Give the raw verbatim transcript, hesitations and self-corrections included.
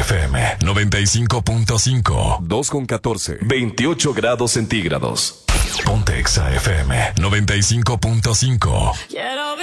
F M noventa y cinco punto cinco. dos con catorce. veintiocho grados centígrados. Ponte Exa F M noventa y cinco punto cinco. Quiero